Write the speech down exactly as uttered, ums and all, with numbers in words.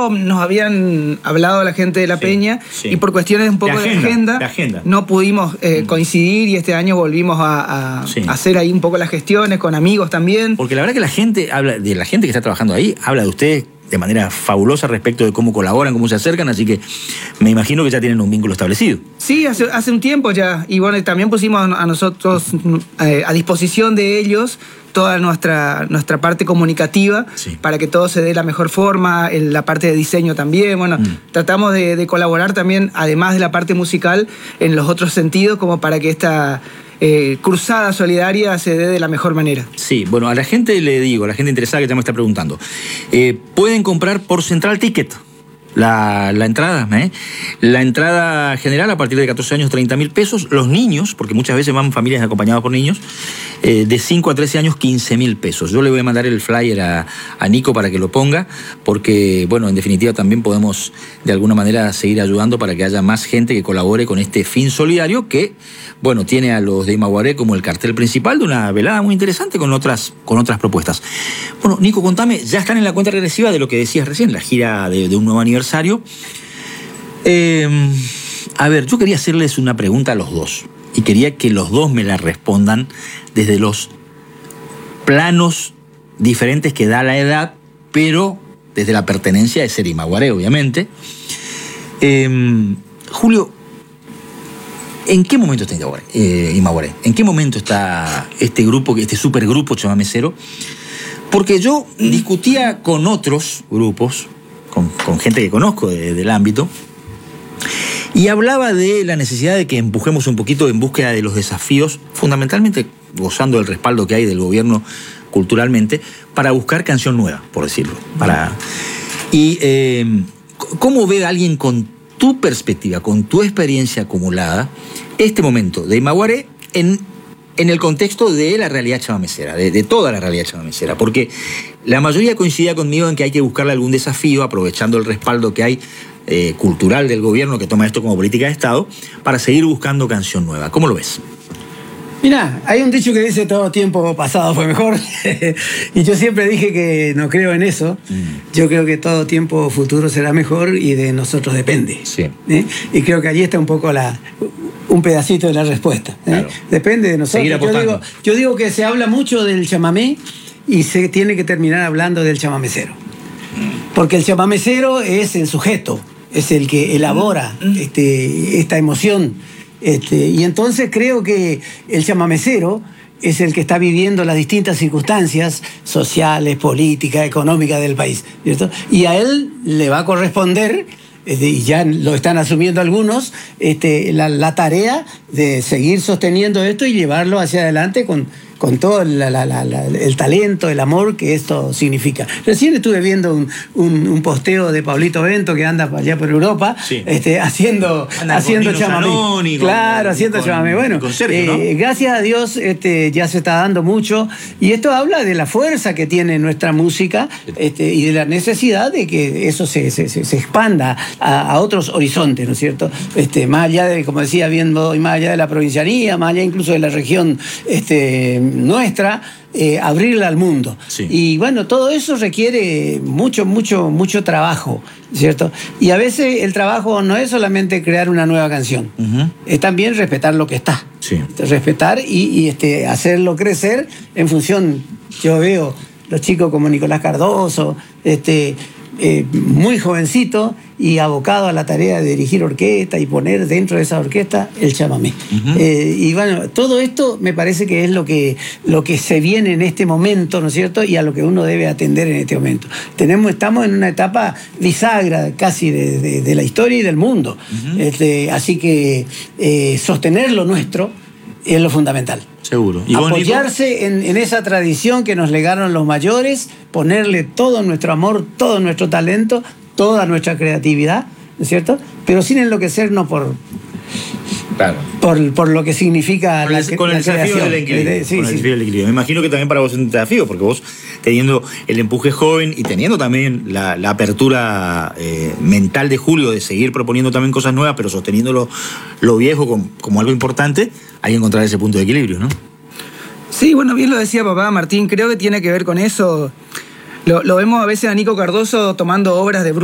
poco nos habían hablado la gente de la sí, Peña sí. y por cuestiones un poco de agenda, de agenda, de agenda. no pudimos eh, mm. coincidir y este año volvimos a, a, sí. a hacer ahí un poco las gestiones con amigos también. Porque la verdad que la gente habla de la gente que está trabajando ahí, habla de ustedes de manera fabulosa respecto de cómo colaboran, cómo se acercan, así que me imagino que ya tienen un vínculo establecido. Sí, hace, hace un tiempo ya, y bueno, también pusimos a nosotros eh, a disposición de ellos toda nuestra, nuestra parte comunicativa sí. para que todo se dé de la mejor forma, en la parte de diseño también, bueno, mm. tratamos de, de colaborar también, además de la parte musical, en los otros sentidos, como para que esta Eh, cruzada solidaria se dé de la mejor manera. Sí, bueno, a la gente le digo, a la gente interesada que ya me está preguntando, eh, pueden comprar por Central Ticket la, la entrada, ¿eh? La entrada general a partir de catorce años, treinta mil pesos. Los niños, porque muchas veces van familias acompañadas por niños, eh, de cinco a trece años, quince mil pesos. Yo le voy a mandar el flyer a, a Nico para que lo ponga, porque, bueno, en definitiva también podemos de alguna manera seguir ayudando para que haya más gente que colabore con este fin solidario que, bueno, tiene a los de Imaguaré como el cartel principal de una velada muy interesante con otras, con otras propuestas. Bueno, Nico, contame, ya están en la cuenta regresiva de lo que decías recién, la gira de, de un nuevo aniversario. Eh, a ver, yo quería hacerles una pregunta a los dos y quería que los dos me la respondan desde los planos diferentes que da la edad, pero desde la pertenencia de ser Imaguaré, obviamente. Eh, Julio, ¿en qué momento está Imaguaré? Eh, Imaguaré? ¿En qué momento está este grupo, este supergrupo chamamecero? Porque yo discutía con otros grupos, Con, con gente que conozco de, del ámbito, y hablaba de la necesidad de que empujemos un poquito en búsqueda de los desafíos, fundamentalmente gozando del respaldo que hay del gobierno culturalmente, para buscar canción nueva, por decirlo. Para... Y eh, ¿cómo ve alguien con tu perspectiva, con tu experiencia acumulada, este momento de Imaguaré en... en el contexto de la realidad chamamecera, de, de toda la realidad chamamecera? Porque la mayoría coincidía conmigo en que hay que buscarle algún desafío, aprovechando el respaldo que hay eh, cultural del gobierno que toma esto como política de Estado, para seguir buscando canción nueva. ¿Cómo lo ves? Mirá, hay un dicho que dice todo tiempo pasado fue mejor, y yo siempre dije que no creo en eso. Mm. Yo creo que todo tiempo futuro será mejor y de nosotros depende. Sí. ¿Eh? Y creo que allí está un poco la... un pedacito de la respuesta. ¿eh? Claro. Depende de nosotros. Yo digo, yo digo que se habla mucho del chamamé y se tiene que terminar hablando del chamamecero. Porque el chamamecero es el sujeto, es el que elabora este, esta emoción. Este, y entonces creo que el chamamecero es el que está viviendo las distintas circunstancias sociales, políticas, económicas del país, ¿cierto? Y a él le va a corresponder, y ya lo están asumiendo algunos, este, la, la tarea de seguir sosteniendo esto y llevarlo hacia adelante con, con todo la, la, la, la, el talento, el amor que esto significa. Recién estuve viendo un, un, un posteo de Pablito Bento que anda allá por Europa, sí. este, haciendo, haciendo chamamé. Claro, haciendo con, chamamé. Bueno, Sergio, eh, ¿no? Gracias a Dios este, ya se está dando mucho, y esto habla de la fuerza que tiene nuestra música este, y de la necesidad de que eso se, se, se expanda a, a otros horizontes, ¿no es cierto? Este, más allá de, como decía, viendo, y más allá de la provincianía, más allá incluso de la región este, nuestra, eh, abrirla al mundo. Sí. Y bueno, todo eso requiere mucho, mucho, mucho trabajo, ¿cierto? Y a veces el trabajo no es solamente crear una nueva canción, uh-huh. es también respetar lo que está. Sí. Respetar y, y este, hacerlo crecer en función. Yo veo los chicos como Nicolás Cardoso, este, eh, muy jovencito y abocado a la tarea de dirigir orquesta y poner dentro de esa orquesta el chamamé. Uh-huh. eh, y bueno, todo esto me parece que es lo que, lo que se viene en este momento, ¿no es cierto? Y a lo que uno debe atender en este momento. Tenemos, estamos en una etapa bisagra casi de, de, de la historia y del mundo. Uh-huh. este, así que eh, sostener lo nuestro es lo fundamental. Seguro. ¿Y apoyarse en, en esa tradición que nos legaron los mayores, ponerle todo nuestro amor, todo nuestro talento, toda nuestra creatividad, ¿no es cierto? Pero sin enloquecernos por, claro. por, por lo que significa con la, el, con la el desafío creación. del equilibrio. De, sí, con el sí. desafío del equilibrio. Me imagino que también para vos es un desafío, porque vos teniendo el empuje joven y teniendo también la, la apertura eh, mental de Julio de seguir proponiendo también cosas nuevas, pero sosteniendo lo, lo viejo como, como algo importante, hay que encontrar ese punto de equilibrio, ¿no? Sí, bueno, bien lo decía papá Martín, creo que tiene que ver con eso. Lo, lo vemos a veces a Nico Cardoso tomando obras de